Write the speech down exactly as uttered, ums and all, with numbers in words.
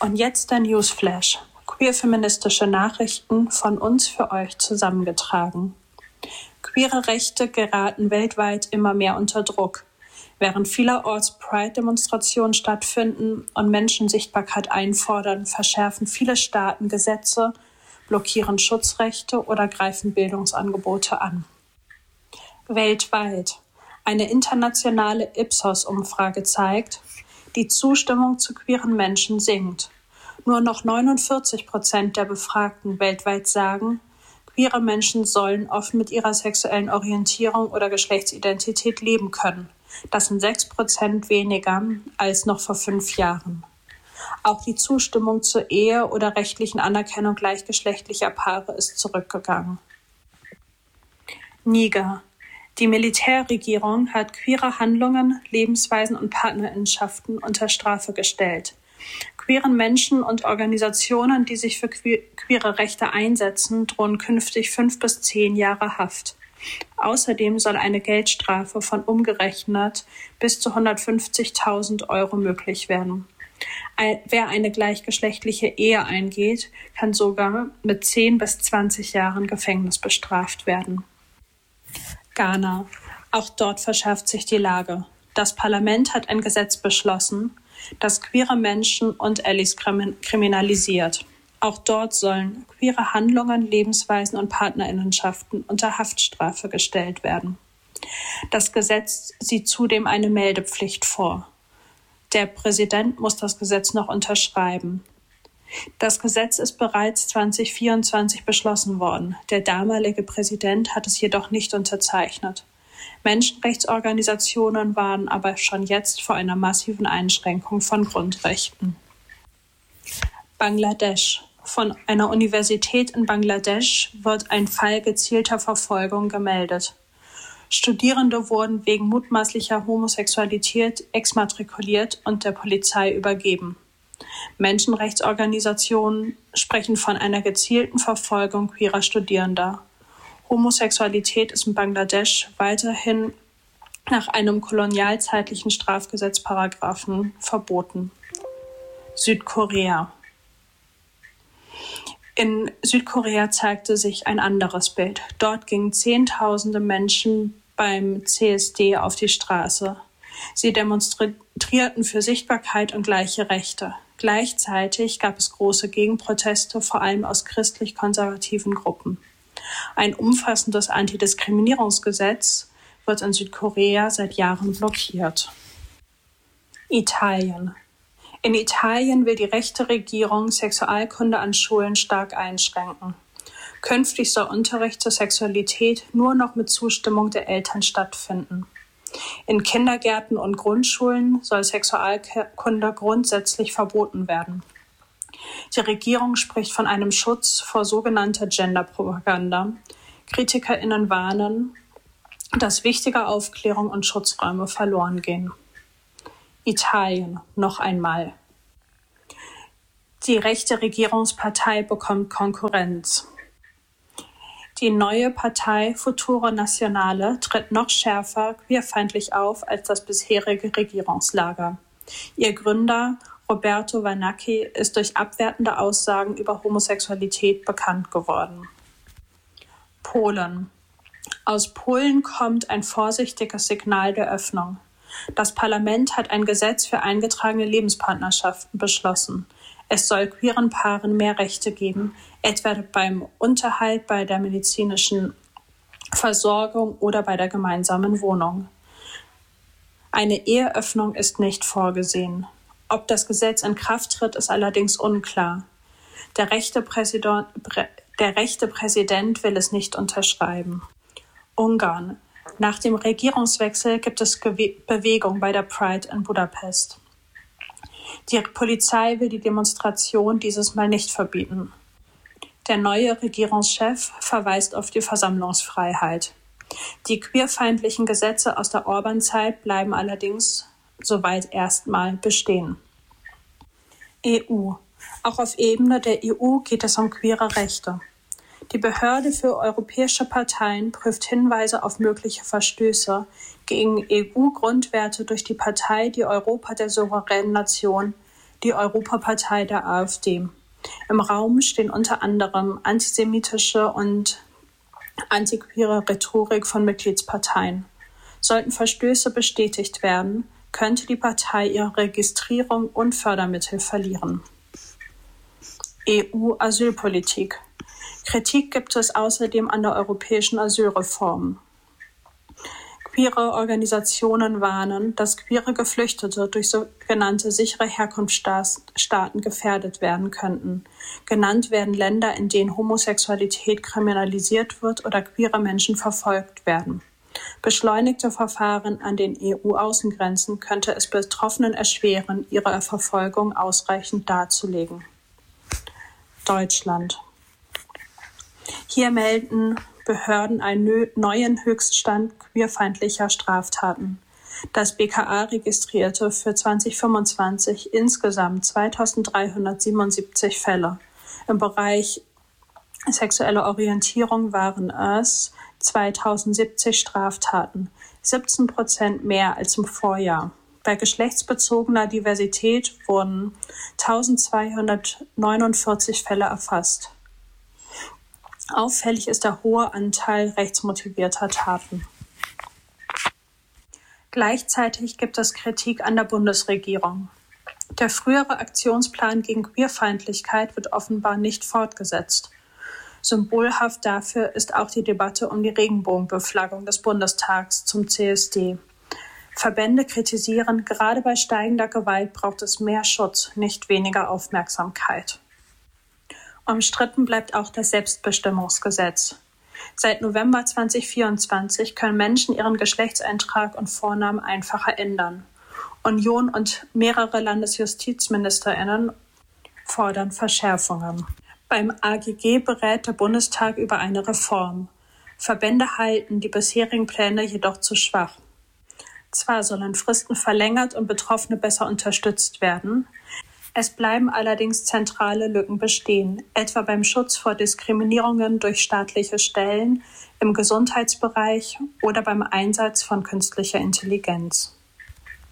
Und jetzt der Newsflash. Queer-feministische Nachrichten von uns für euch zusammengetragen. Queere Rechte geraten weltweit immer mehr unter Druck. Während vielerorts Pride-Demonstrationen stattfinden und Menschen Sichtbarkeit einfordern, verschärfen viele Staaten Gesetze, blockieren Schutzrechte oder greifen Bildungsangebote an. Weltweit. Eine internationale Ipsos-Umfrage zeigt, die Zustimmung zu queeren Menschen sinkt. Nur noch neunundvierzig Prozent der Befragten weltweit sagen, queere Menschen sollen offen mit ihrer sexuellen Orientierung oder Geschlechtsidentität leben können. Das sind sechs Prozent weniger als noch vor fünf Jahren. Auch die Zustimmung zur Ehe oder rechtlichen Anerkennung gleichgeschlechtlicher Paare ist zurückgegangen. Niger. Die Militärregierung hat queere Handlungen, Lebensweisen und Partnerinnenschaften unter Strafe gestellt. Queeren Menschen und Organisationen, die sich für queere Rechte einsetzen, drohen künftig fünf bis zehn Jahre Haft. Außerdem soll eine Geldstrafe von umgerechnet bis zu hundertfünfzigtausend Euro möglich werden. Wer eine gleichgeschlechtliche Ehe eingeht, kann sogar mit zehn bis zwanzig Jahren Gefängnis bestraft werden. Ghana. Auch dort verschärft sich die Lage. Das Parlament hat ein Gesetz beschlossen, das queere Menschen und Allies kriminalisiert. Auch dort sollen queere Handlungen, Lebensweisen und Partnerinnenschaften unter Haftstrafe gestellt werden. Das Gesetz sieht zudem eine Meldepflicht vor. Der Präsident muss das Gesetz noch unterschreiben. Das Gesetz ist bereits zwanzig vierundzwanzig beschlossen worden. Der damalige Präsident hat es jedoch nicht unterzeichnet. Menschenrechtsorganisationen warnen aber schon jetzt vor einer massiven Einschränkung von Grundrechten. Bangladesch. Von einer Universität in Bangladesch wird ein Fall gezielter Verfolgung gemeldet. Studierende wurden wegen mutmaßlicher Homosexualität exmatrikuliert und der Polizei übergeben. Menschenrechtsorganisationen sprechen von einer gezielten Verfolgung queerer Studierender. Homosexualität ist in Bangladesch weiterhin nach einem kolonialzeitlichen Strafgesetzparagraphen verboten. Südkorea. In Südkorea zeigte sich ein anderes Bild. Dort gingen Zehntausende Menschen beim C S D auf die Straße. Sie demonstrierten für Sichtbarkeit und gleiche Rechte. Gleichzeitig gab es große Gegenproteste, vor allem aus christlich-konservativen Gruppen. Ein umfassendes Antidiskriminierungsgesetz wird in Südkorea seit Jahren blockiert. Italien. In Italien will die rechte Regierung Sexualkunde an Schulen stark einschränken. Künftig soll Unterricht zur Sexualität nur noch mit Zustimmung der Eltern stattfinden. In Kindergärten und Grundschulen soll Sexualkunde grundsätzlich verboten werden. Die Regierung spricht von einem Schutz vor sogenannter Genderpropaganda. KritikerInnen warnen, dass wichtige Aufklärung und Schutzräume verloren gehen. Italien, noch einmal. Die rechte Regierungspartei bekommt Konkurrenz. Die neue Partei Futuro Nazionale tritt noch schärfer queerfeindlich auf als das bisherige Regierungslager. Ihr Gründer Roberto Vannacchi ist durch abwertende Aussagen über Homosexualität bekannt geworden. Polen. Aus Polen kommt ein vorsichtiges Signal der Öffnung. Das Parlament hat ein Gesetz für eingetragene Lebenspartnerschaften beschlossen. Es soll queeren Paaren mehr Rechte geben, etwa beim Unterhalt, bei der medizinischen Versorgung oder bei der gemeinsamen Wohnung. Eine Eheöffnung ist nicht vorgesehen. Ob das Gesetz in Kraft tritt, ist allerdings unklar. Der rechte Präsident, der rechte Präsident will es nicht unterschreiben. Ungarn. Nach dem Regierungswechsel gibt es Gewe- Bewegung bei der Pride in Budapest. Die Polizei will die Demonstration dieses Mal nicht verbieten. Der neue Regierungschef verweist auf die Versammlungsfreiheit. Die queerfeindlichen Gesetze aus der Orban-Zeit bleiben allerdings soweit erstmal bestehen. E U. Auch auf Ebene der E U geht es um queere Rechte. Die Behörde für europäische Parteien prüft Hinweise auf mögliche Verstöße gegen E U-Grundwerte durch die Partei Die Europa der souveränen Nation, die Europapartei der AfD. Im Raum stehen unter anderem antisemitische und antiqueere Rhetorik von Mitgliedsparteien. Sollten Verstöße bestätigt werden, könnte die Partei ihre Registrierung und Fördermittel verlieren. E U-Asylpolitik. Kritik gibt es außerdem an der europäischen Asylreform. Queere Organisationen warnen, dass queere Geflüchtete durch sogenannte sichere Herkunftsstaaten gefährdet werden könnten. Genannt werden Länder, in denen Homosexualität kriminalisiert wird oder queere Menschen verfolgt werden. Beschleunigte Verfahren an den E U-Außengrenzen könnte es Betroffenen erschweren, ihre Verfolgung ausreichend darzulegen. Deutschland. Hier melden Behörden einen neuen Höchststand queerfeindlicher Straftaten. Das B K A registrierte für zwanzig fünfundzwanzig insgesamt zweitausenddreihundertsiebenundsiebzig Fälle. Im Bereich sexuelle Orientierung waren es zweitausendsiebzig Straftaten, siebzehn Prozent mehr als im Vorjahr. Bei geschlechtsbezogener Diversität wurden eintausendzweihundertneunundvierzig Fälle erfasst. Auffällig ist der hohe Anteil rechtsmotivierter Taten. Gleichzeitig gibt es Kritik an der Bundesregierung. Der frühere Aktionsplan gegen Queerfeindlichkeit wird offenbar nicht fortgesetzt. Symbolhaft dafür ist auch die Debatte um die Regenbogenbeflaggung des Bundestags zum C S D. Verbände kritisieren, gerade bei steigender Gewalt braucht es mehr Schutz, nicht weniger Aufmerksamkeit. Umstritten bleibt auch das Selbstbestimmungsgesetz. Seit November zweitausendvierundzwanzig können Menschen ihren Geschlechtseintrag und Vornamen einfacher ändern. Union und mehrere Landesjustizministerinnen fordern Verschärfungen. Beim A G G berät der Bundestag über eine Reform. Verbände halten die bisherigen Pläne jedoch zu schwach. Zwar sollen Fristen verlängert und Betroffene besser unterstützt werden, es bleiben allerdings zentrale Lücken bestehen, etwa beim Schutz vor Diskriminierungen durch staatliche Stellen, im Gesundheitsbereich oder beim Einsatz von künstlicher Intelligenz.